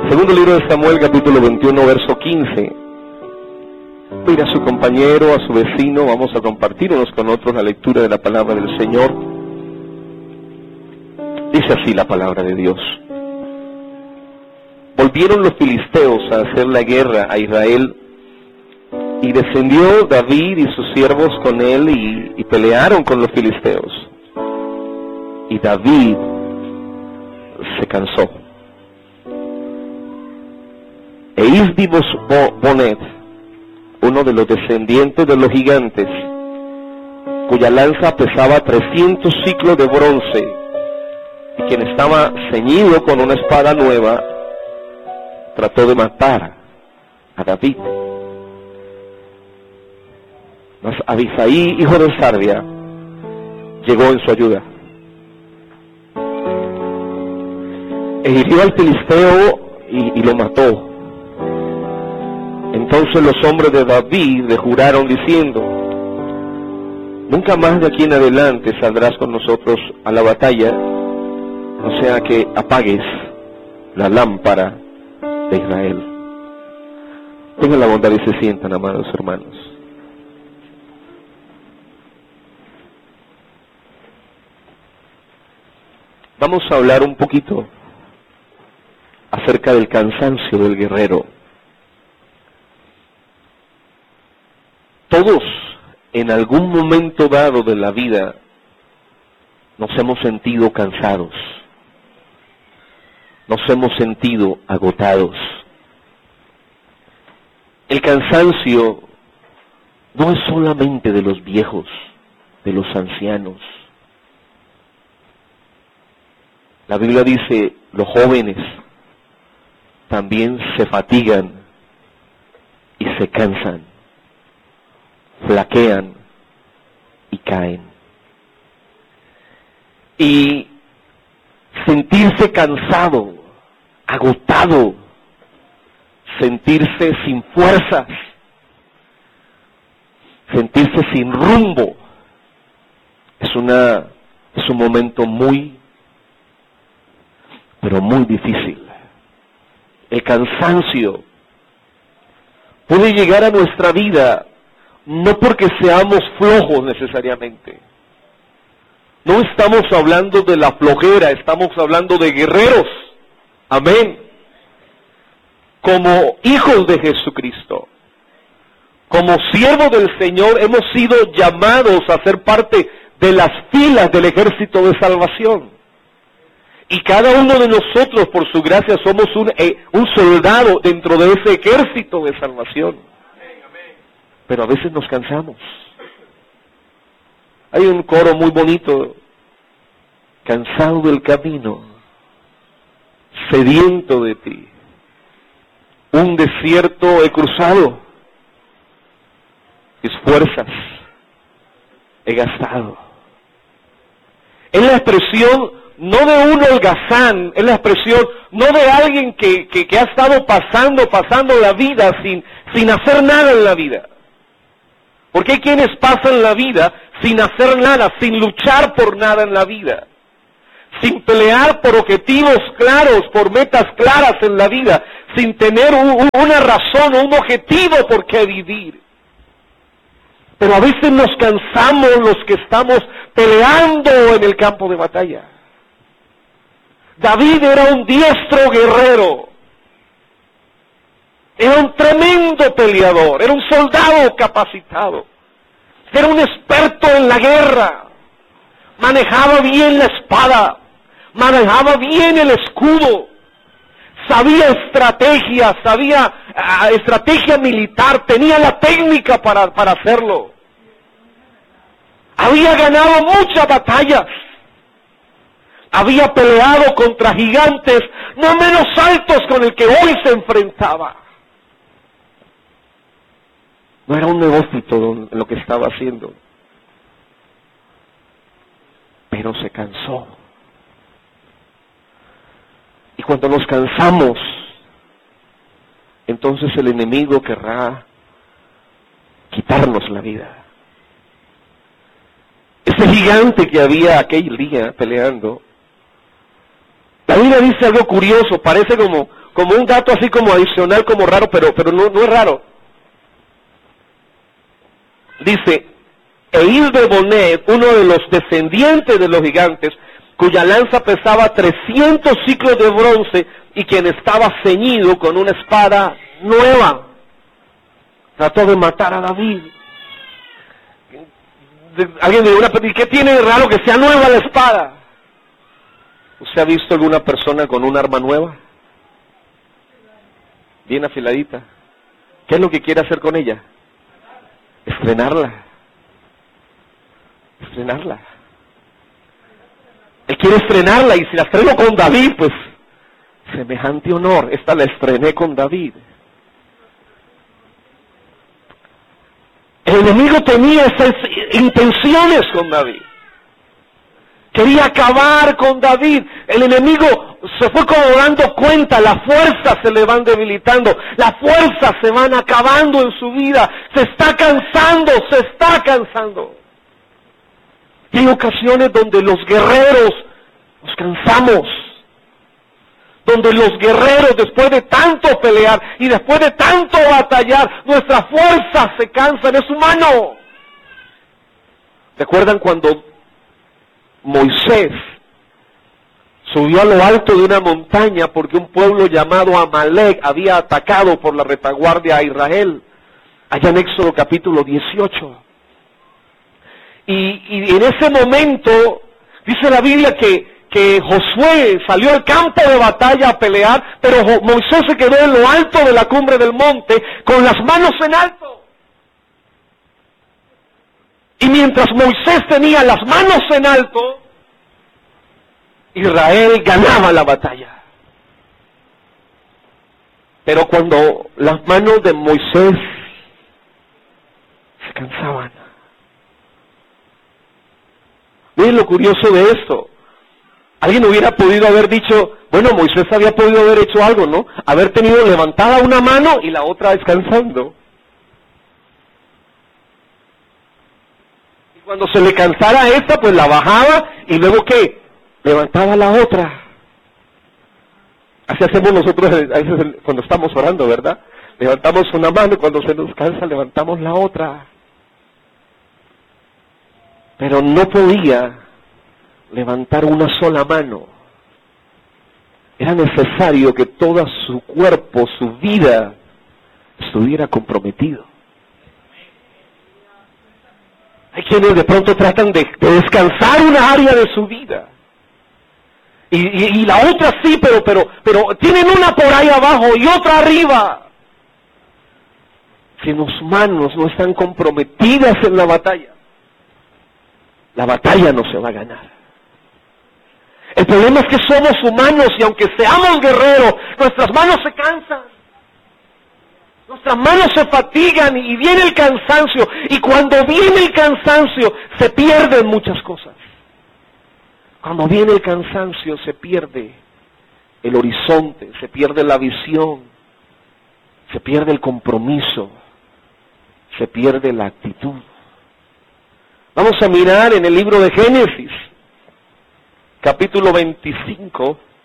Segundo libro de Samuel, capítulo 21, verso 15. Mira a su compañero, a su vecino, vamos a compartir unos con otros la lectura de la palabra del Señor. Dice así la palabra de Dios. Volvieron los filisteos a hacer la guerra a Israel, y descendió David y sus siervos con él y pelearon con los filisteos. Y David se cansó. E Isbi-Bonet, uno de los descendientes de los gigantes, cuya lanza pesaba 300 ciclos de bronce, y quien estaba ceñido con una espada nueva, trató de matar a David. Mas Abisaí, hijo de Sarvia, llegó en su ayuda. E hirió al filisteo y lo mató. Entonces los hombres de David le juraron diciendo: nunca más de aquí en adelante saldrás con nosotros a la batalla, no sea que apagues la lámpara de Israel. Tengan la bondad y se sientan, amados hermanos. Vamos a hablar un poquito acerca del cansancio del guerrero. Todos, en algún momento dado de la vida, nos hemos sentido cansados, nos hemos sentido agotados. El cansancio no es solamente de los viejos, de los ancianos. La Biblia dice, los jóvenes también se fatigan y se cansan, flaquean y caen. Y sentirse cansado, agotado, sentirse sin fuerzas, sentirse sin rumbo, es un momento muy, pero muy difícil. El cansancio puede llegar a nuestra vida no porque seamos flojos necesariamente. No estamos hablando de la flojera, estamos hablando de guerreros. Amén. Como hijos de Jesucristo, como siervos del Señor, hemos sido llamados a ser parte de las filas del ejército de salvación. Y cada uno de nosotros, por su gracia, somos un soldado dentro de ese ejército de salvación. Pero a veces nos cansamos. Hay un coro muy bonito: cansado del camino, sediento de ti, un desierto he cruzado, mis fuerzas he gastado. Es la expresión no de un holgazán, es la expresión no de alguien que ha estado pasando la vida sin hacer nada en la vida. Porque hay quienes pasan la vida sin hacer nada, sin luchar por nada en la vida, sin pelear por objetivos claros, por metas claras en la vida, sin tener una razón o un objetivo por qué vivir. Pero a veces nos cansamos los que estamos peleando en el campo de batalla. David era un diestro guerrero, era un tremendo peleador, era un soldado capacitado, era un experto en la guerra, manejaba bien la espada, manejaba bien el escudo, sabía estrategia, estrategia militar, tenía la técnica para hacerlo. Había ganado muchas batallas, había peleado contra gigantes no menos altos con el que hoy se enfrentaba. No era un neófito en lo que estaba haciendo, pero se cansó. Y cuando nos cansamos, entonces el enemigo querrá quitarnos la vida. Ese gigante que había aquel día peleando, la Biblia dice algo curioso, parece como como un dato así como adicional, como raro, pero no es raro. Dice, Eil-Bebonet, uno de los descendientes de los gigantes, cuya lanza pesaba 300 ciclos de bronce y quien estaba ceñido con una espada nueva, trató de matar a David. Alguien me dijo, ¿y qué tiene de raro que sea nueva la espada? ¿Usted ha visto alguna persona con un arma nueva? Bien afiladita. ¿Qué es lo que quiere hacer con ella? Estrenarla. Estrenarla. Él quiere estrenarla, y si la estreno con David, pues semejante honor. Esta la estrené con David. El enemigo tenía esas intenciones con David. Quería acabar con David. El enemigo se fue como dando cuenta, las fuerzas se le van debilitando, las fuerzas se van acabando en su vida, se está cansando. Y hay ocasiones donde los guerreros nos cansamos, donde los guerreros, después de tanto pelear y después de tanto batallar, nuestras fuerzas se cansan, es humano. ¿Recuerdan cuando Moisés subió a lo alto de una montaña porque un pueblo llamado Amalek había atacado por la retaguardia a Israel? Allá en Éxodo capítulo 18. Y en ese momento, dice la Biblia que Josué salió al campo de batalla a pelear, pero Moisés se quedó en lo alto de la cumbre del monte con las manos en alto. Y mientras Moisés tenía las manos en alto, Israel ganaba la batalla. Pero cuando las manos de Moisés se cansaban. Miren lo curioso de esto. Alguien hubiera podido haber dicho, bueno, Moisés había podido haber hecho algo, ¿no? Haber tenido levantada una mano y la otra descansando. Y cuando se le cansara esta, pues la bajaba y luego ¿qué? Levantaba la otra. Así hacemos nosotros a veces cuando estamos orando, ¿verdad? Levantamos una mano y cuando se nos cansa levantamos la otra. Pero no podía levantar una sola mano. Era necesario que todo su cuerpo, su vida, estuviera comprometido. Hay quienes de pronto tratan de descansar una área de su vida. Y la otra sí, pero tienen una por ahí abajo y otra arriba. Si sus manos no están comprometidas en la batalla no se va a ganar. El problema es que somos humanos y aunque seamos guerreros, nuestras manos se cansan. Nuestras manos se fatigan y viene el cansancio. Y cuando viene el cansancio, se pierden muchas cosas. Cuando viene el cansancio, se pierde el horizonte, se pierde la visión, se pierde el compromiso, se pierde la actitud. Vamos a mirar en el libro de Génesis, capítulo 25.